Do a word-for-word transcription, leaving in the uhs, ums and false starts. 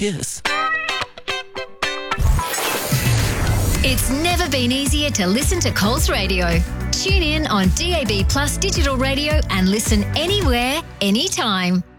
kiss. It's never been easier to listen to Coles Radio. Tune in on D A B Plus digital radio and listen anywhere, anytime.